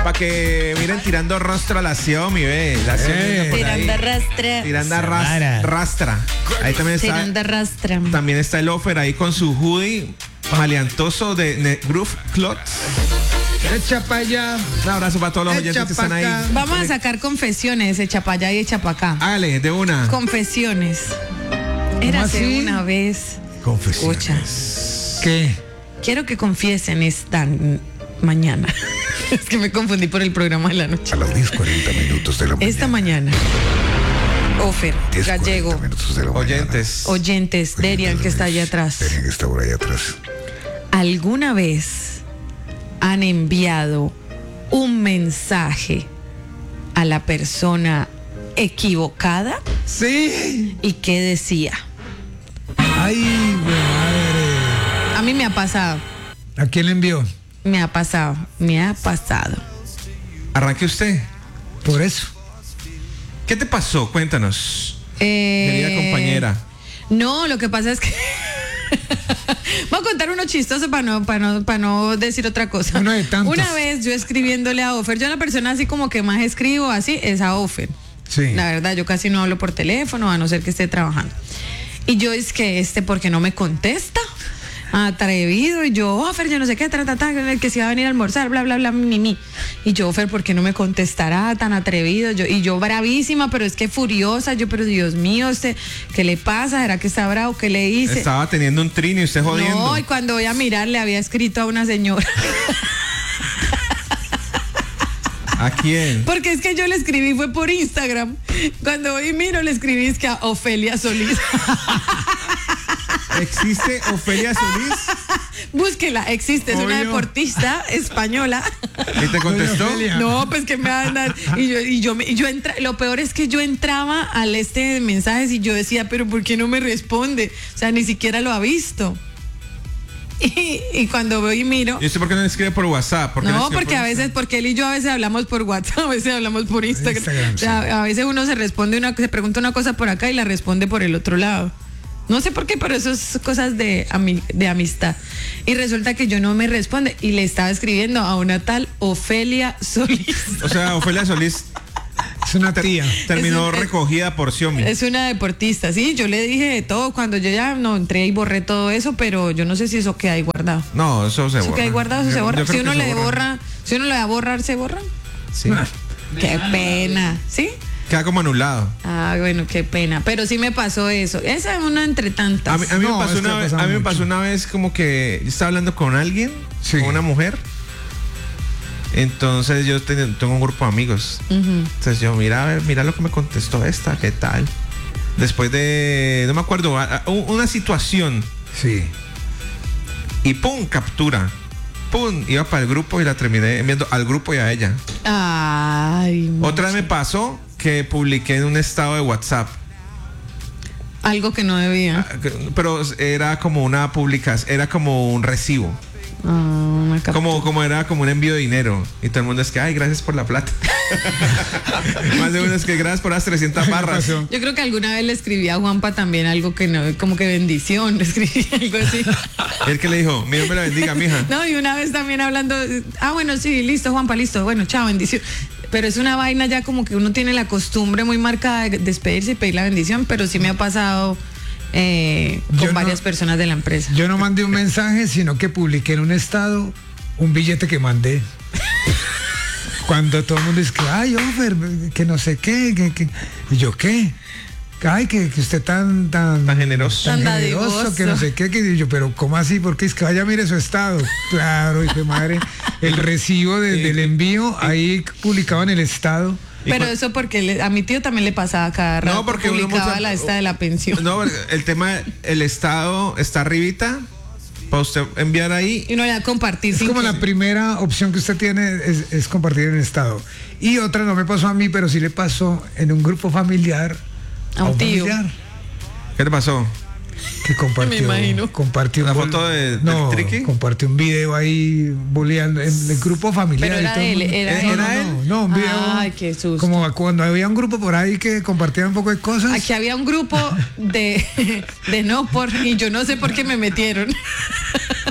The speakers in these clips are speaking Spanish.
Para que miren tirando rostro a la Xiaomi, ve. La Xiaomi Tirando rastra. tirando rastra. Ahí también está. Tirando rastra. También está el offer ahí con su hoodie maleantoso de Groove Cloth. Echa para allá. Un abrazo para todos los oyentes que están ahí. Vamos a sacar confesiones, echa para allá y echa para acá. Hágale, de una. Confesiones. Érase así? una vez. Confesiones. ¿Qué? Quiero que confiesen esta mañana. Es que me confundí por el programa de la noche. A las 10:40 minutos de la mañana. Esta mañana. Ofer, 10:40 Gallego, minutos de la mañana. Oyentes. Derian que está allá atrás. Derian que está por allá atrás. ¿Alguna vez han enviado un mensaje a la persona equivocada? Sí. ¿Y qué decía? Ay, madre. A mí me ha pasado. ¿A quién le envió? Me ha pasado. Arranque usted. Por eso. ¿Qué te pasó? Cuéntanos. Querida compañera. No, lo que pasa es que voy a contar uno chistoso para no decir otra cosa. Uno de tantos. Una vez yo escribiéndole a Ofer, yo la persona así como que más escribo así es a Ofer. Sí. La verdad, yo casi no hablo por teléfono, a no ser que esté trabajando. Y yo es que porque no me contesta. Atrevido, y yo, Ofer, yo no sé qué, que se iba a venir a almorzar, bla, bla, bla, mi. Y yo, Ofer, ¿por qué no me contestará tan atrevido? Yo bravísima, pero es que furiosa, pero Dios mío, ¿qué le pasa? ¿Será que está bravo? ¿Qué le hice? Estaba teniendo un trino y usted jodiendo. No, y cuando voy a mirar, le había escrito a una señora. ¿A quién? Porque es que yo le escribí, fue por Instagram. Cuando voy y miro, le escribí es que a Ofelia Solís. ¿Existe Ofelia Solís? Búsquela, existe, es una Obvio. deportista española. ¿Y te contestó? Ofelia. No, pues que me va a andar. Y yo lo peor es que yo entraba al de mensajes y yo decía, pero ¿por qué no me responde? O sea, ni siquiera lo ha visto. Y cuando voy y miro. ¿Y usted por qué no le escribe por WhatsApp? ¿Por qué le No, escribe porque por a veces, porque él y yo a veces hablamos por WhatsApp, a veces hablamos por Instagram. O sea, a veces uno se pregunta una cosa por acá y la responde por el otro lado. No sé por qué, pero eso es cosas de amistad. Y resulta que yo no me responde y le estaba escribiendo a una tal Ofelia Solís. O sea, Ofelia Solís Es una tía. terminó recogida por Xiaomi. Es una deportista, sí, yo le dije de todo cuando yo ya no entré y borré todo eso, pero yo no sé si eso queda ahí guardado. No, eso se borra. Eso queda ahí guardado, eso se borra. Yo creo Si uno que se le borra, si uno le da a borrar, ¿se borra? Sí. Qué pena, ¿sí? Queda como anulado. Ah, bueno, qué pena. Pero sí me pasó eso. Esa es una entre tantas. A mí No, me pasó es que una vez, pasa a mí me mucho. pasó una vez como que yo estaba hablando con alguien, Sí. con una mujer. Entonces yo tengo un grupo de amigos. Entonces yo, mira, a ver, mira lo que me contestó esta, ¿qué tal? Después de, no me acuerdo, una situación. Sí. Y pum, captura. Pum, iba para el grupo y la terminé enviando al grupo y a ella. Ay, Otra vez me pasó que publiqué en un estado de WhatsApp. algo que no debía. Pero era como una publicación, era como un recibo. Una captura. Como era como un envío de dinero. Y todo el mundo es que, ay, gracias por la plata. Más de uno es que gracias por las 300 barras. Yo creo que alguna vez le escribí a Juanpa también algo que no, como que bendición, le escribí algo así. Y él que le dijo, Dios me la bendiga, mija. No, y una vez también hablando, bueno, sí, listo, Juanpa, listo, bueno, chao, bendición. Pero es una vaina ya como que uno tiene la costumbre muy marcada de despedirse y pedir la bendición, pero sí me ha pasado con varias personas de la empresa. Yo no mandé un mensaje, sino que publiqué en un estado un billete que mandé. Cuando todo el mundo dice que, ay, Ofer, que no sé qué, y yo, ¿qué? Ay, que usted tan generoso. Tan generoso, dadivoso. que no sé qué, que yo, pero ¿cómo así? Porque es que vaya, mire su estado. Claro, dije, madre, el recibo del envío ahí publicado en el estado. Pero eso porque a mi tío también le pasaba cada rato. No, porque uno publicaba mucha- la esta de la pensión. No, el tema, el estado está arribita para usted enviar ahí. Y uno le da a compartir. Es sin como que- la primera opción que usted tiene es compartir en el estado. Y otra no me pasó a mí, pero sí le pasó en un grupo familiar A un tío. familiar ¿Qué le pasó? que compartió, Me imagino. compartió ¿Una un foto del no, triqui? compartió un video ahí boleando en el grupo familiar. Pero y era todo el de él, mundo- era no, él. ¿Era él? no, un video Ay, qué susto. como cuando había un grupo por ahí que compartía un poco de cosas. Aquí había un grupo de no por y yo no sé por qué me metieron.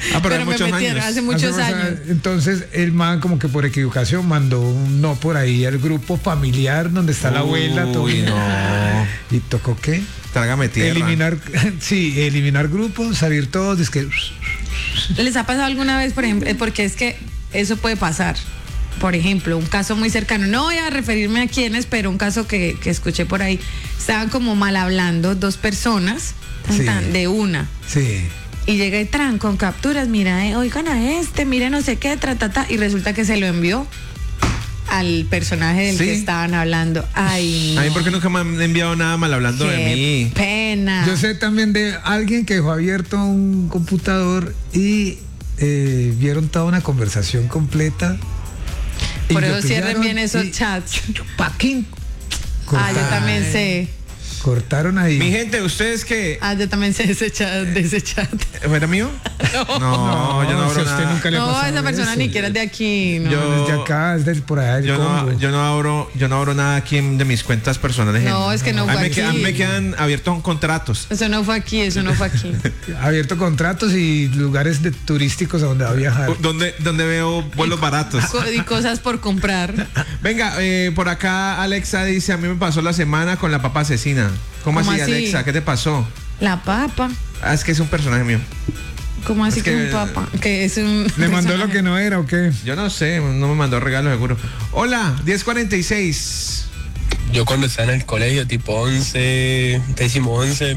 pero hay me muchos metieron años. hace muchos Hace años. Entonces el man como que por equivocación mandó un no por ahí al grupo familiar donde está la abuela. Todo. Uy, no. ¿Y tocó qué? Trágame tierra. Eliminar grupos, salir todos, es que ¿Les ha pasado alguna vez, por ejemplo? Porque es que eso puede pasar. Por ejemplo, un caso muy cercano, no voy a referirme a quiénes, pero un caso que escuché por ahí, estaban como mal hablando dos personas, Sí. de una. sí. Y llega y tran con capturas, mira, oigan a este, mire no sé qué, y resulta que se lo envió al personaje del Sí. que estaban hablando. Ay, A mí, no, ¿por qué nunca me han enviado nada mal hablando de qué mí? pena. Yo sé también de alguien que dejó abierto un computador y vieron toda una conversación completa. y Por lo eso cierren pillaron bien esos y chats. ¡paquín! Ah, yo también sé. Cortaron ahí. Mi gente, ¿ustedes qué? Ah, yo también sé de ese chat. ¿Era mío? No, yo no abro si a usted nada. nunca le ha No, pasado esa persona eso. ni siquiera es de aquí. No, Yo- Desde acá, es de por allá del Yo Congo. no abro nada aquí de mis cuentas personales. No, es que no A fue mí aquí. a mí me quedan abiertos contratos. Eso no fue aquí. Abierto contratos y lugares turísticos a donde va a viajar. Donde veo vuelos baratos. Y cosas por comprar. Venga, por acá Alexa dice, a mí me pasó la semana con la papa asesina. ¿Cómo ¿Cómo así, así? Alexa? ¿Qué te pasó? La papa. Ah, es que es un personaje mío. ¿Cómo así Es que que- un papa? Que es un. ¿Le mandó lo personaje. que no era o qué? Yo no sé, no me mandó regalo seguro. Hola, 10:46. Yo cuando estaba en el colegio, tipo 11, 11,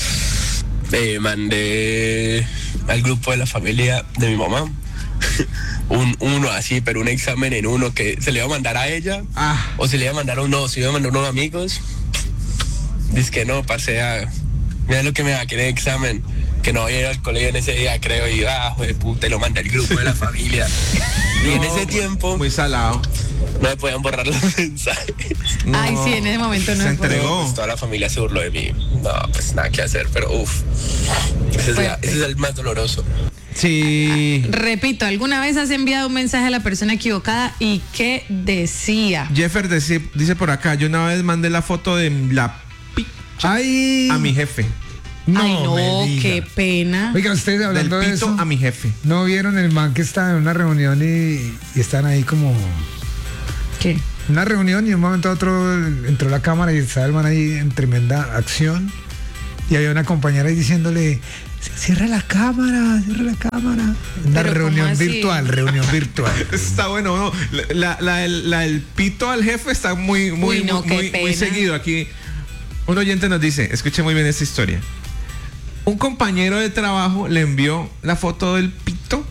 mandé al grupo de la familia de mi mamá uno así, pero un examen en uno que se le iba a mandar a ella, Ah. o se le iba a mandar a uno, se iba a mandar a unos amigos. Dice que no, parce, mira lo que me va a querer el examen, que no voy a ir al colegio en ese día, creo, y de puta, y lo mandé al grupo de la familia. Y en ese tiempo Muy salado. no me podían borrar los mensajes. Ay, sí, en ese momento no Se me puedo. entregó. Pues toda la familia se burló de mí. No, pues nada que hacer, pero uff. Ese es el más doloroso. Sí. Repito, ¿alguna vez has enviado un mensaje a la persona equivocada y qué decía? Jeffer dice por acá, yo una vez mandé la foto de la ¡Ay! a mi jefe. Ay, no, me diga. qué pena. Oiga, ustedes Del hablando de pito eso, a mi jefe. ¿no vieron el man que estaba en una reunión y están ahí como... ¿Qué? Una reunión y de un momento a otro entró la cámara y estaba el man ahí en tremenda acción y había una compañera ahí diciéndole, cierra la cámara, cierra la cámara. Una Pero, reunión ¿cómo así? reunión virtual. Está bueno, ¿no? El pito al jefe está muy Uy, no, qué muy pena. seguido. Aquí un oyente nos dice, escuche muy bien esta historia. Un compañero de trabajo le envió la foto del pito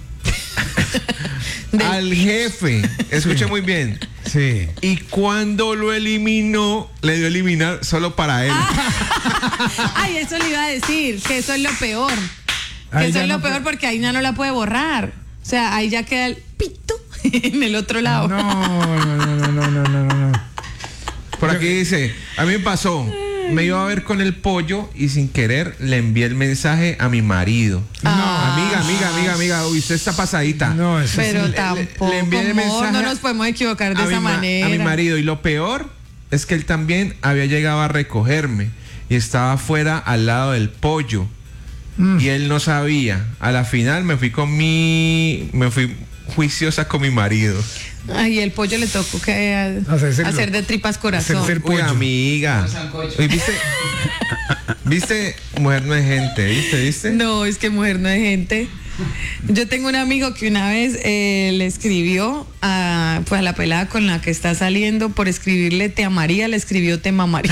al jefe. Escuche muy bien. Sí. Y cuando lo eliminó, le dio a eliminar solo para él. Ay, eso le iba a decir, que eso es lo peor. Que Ahí eso ya es lo no peor porque ahí ya no la puede borrar. O sea, ahí ya queda el pito en el otro lado. No. Por aquí dice, a mí me pasó, me iba a ver con el pollo y sin querer le envié el mensaje a mi marido. Amiga, uy, usted está pasadita. No, eso Pero sí. tampoco, le envié el mensaje no nos podemos equivocar de a esa mi manera. a mi marido. Y lo peor es que él también había llegado a recogerme y estaba afuera al lado del pollo. Y él no sabía. A la final me fui juiciosa con mi marido. Ay, el pollo le tocó que Hacérselo. hacer de tripas corazón. Hacerse el Uy, pollo. amiga. Uy, ¿viste? Mujer no es gente, ¿viste? No, es que mujer no es gente. Yo tengo un amigo que una vez le escribió a la pelada con la que está saliendo, por escribirle te amaría, le escribió te mamaría.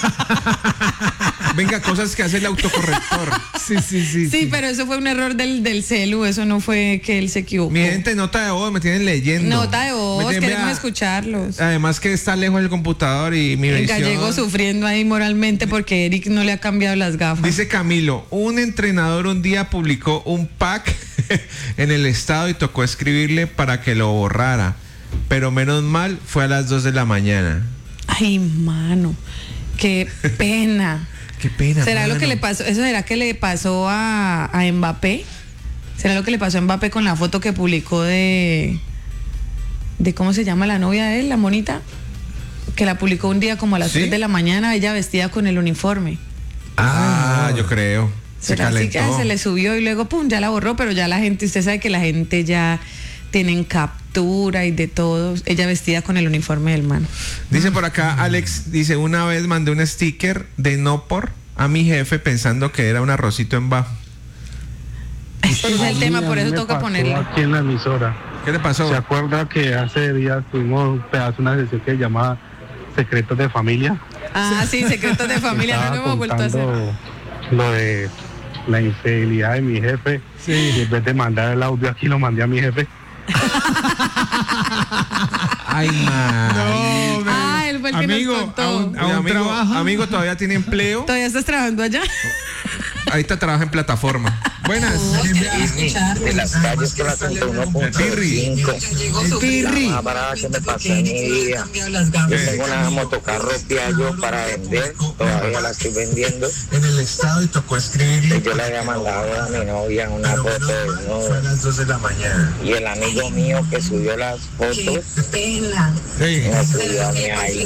Venga, cosas que hace el autocorrector. Sí, pero eso fue un error del celu, eso no fue que él se equivocó. Mi gente, nota de voz, me tienen leyendo. Nota de voz, Me tienen- queremos vea, escucharlos. Además que está lejos del computador y mi El visión. gallego sufriendo ahí moralmente porque Eric no le ha cambiado las gafas. Dice Camilo, un entrenador un día publicó un pack en el estado y tocó escribirle para que lo borrara. Pero menos mal fue a las 2 de la mañana. Ay, mano, qué pena. Qué pena. ¿Será lo mano. que le pasó? ¿Eso será que le pasó a Mbappé? ¿Será lo que le pasó a Mbappé con la foto que publicó de cómo se llama la novia de él, la monita? Que la publicó un día como a las ¿Sí? 3 de la mañana, ella vestida con el uniforme. Ah, yo creo. ¿Será así que calentó. se le subió y luego pum, ya la borró? Pero ya la gente, usted sabe que la gente ya tienen captura y de todo. Ella vestida con el uniforme del man. Dice por acá, Alex, dice, una vez mandé un sticker de no por a mi jefe pensando que era un arrocito en bajo. Ese es el tema, por eso toca ponerlo. Aquí en la emisora. ¿Qué le pasó? ¿Se acuerda que hace días tuvimos un pedazo, una sesión que se llamaba Secretos de Familia? Ah, sí, secretos de familia, no lo Estaba hemos vuelto a hacer. contando lo de la infidelidad de mi jefe. Y en vez de mandar el audio aquí, lo mandé a mi jefe. Ay, man. Ah, él fue el que Amigo, nos contó. a un trabajo. Amigo, todavía tiene empleo. ¿Todavía estás trabajando allá? Ahorita trabaja en plataforma. Buenas. De las calles que la 101.5. Pirri. La más barata que me pasó en mi vida. Yo tengo una motocarro Piaggio para vender. Todavía la estoy vendiendo. En el estado y tocó escribirle. Y yo le había mandado a mi novia una foto Fue a desnudo. las 2 de la mañana. Y el amigo mío que subió las fotos Sí. me subió a mi ahí.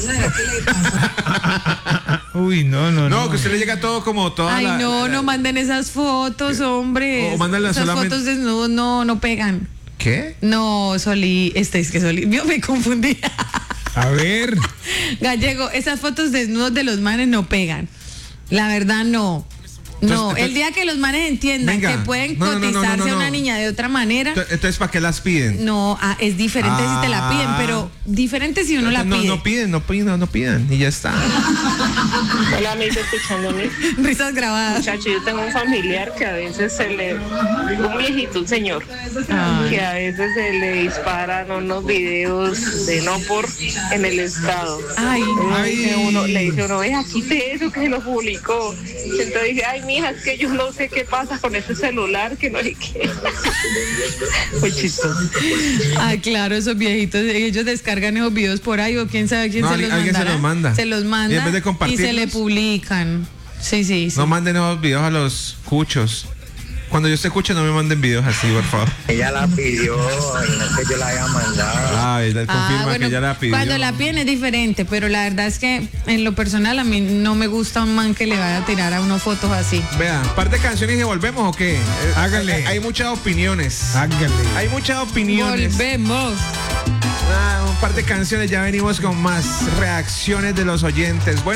Uy, no. No, que usted le llega todo como toda Ay, la... no manden esas fotos, hombre. O mándenlas Esas solamente- fotos desnudos no pegan. ¿Qué? No, es que Solí, yo me confundí. A ver. Gallego, esas fotos desnudos de los manes no pegan. La verdad, no. No, Entonces- el día que los manes entiendan Venga. que pueden No. cotizarse a una niña de otra manera, Entonces, ¿para qué las piden? no, es diferente si te la piden, pero diferente si uno la pide. No pidan y ya está. Hola, amigo, escuchándome. Risas grabadas. Muchacho, yo tengo un familiar que a veces un viejito, un señor, que a veces se le disparan unos videos de no por en el estado. Ay, Le dice uno, ve, quite eso que se lo publicó. Entonces dice, ay, mija, es que yo no sé qué pasa con ese celular, que no sé qué. Muy chistoso. ah, claro, esos viejitos, ellos descargan esos videos por ahí o quién sabe quién No, se los alguien se mandará. los manda. Se los manda Y en vez de y se compartirlos- le publican. Sí. No manden esos videos a los cuchos. Cuando yo esté cucho, no me manden videos así, por favor. Ella la pidió, y no es que yo la haya mandado. Ay, él confirma bueno, que ya la pidió. cuando la piden es diferente, pero la verdad es que en lo personal a mí no me gusta un man que le vaya a tirar a uno fotos así. Vea, par de canciones y volvemos o qué? Hágale. Hay muchas opiniones. Hágale. Hay muchas opiniones. Volvemos. Un par de canciones, ya venimos con más reacciones de los oyentes. Bueno,